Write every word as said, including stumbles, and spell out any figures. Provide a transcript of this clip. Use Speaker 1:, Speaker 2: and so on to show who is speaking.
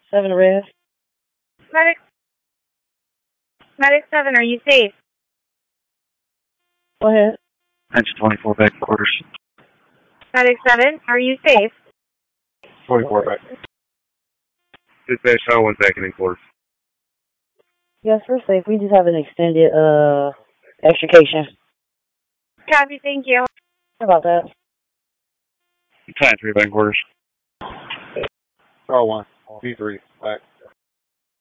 Speaker 1: seven Red.
Speaker 2: Medic, Medic seven, are you safe?
Speaker 1: Go ahead.
Speaker 3: Engine twenty-four back in quarters.
Speaker 2: Medic seven, are you safe?
Speaker 3: twenty-four back.
Speaker 4: Dispatch Hall one back in quarters.
Speaker 1: Yes, we're safe. We just have an extended uh extrication.
Speaker 2: Copy, thank you.
Speaker 1: How about that?
Speaker 3: Time three back in quarters.
Speaker 4: R one, V three, back.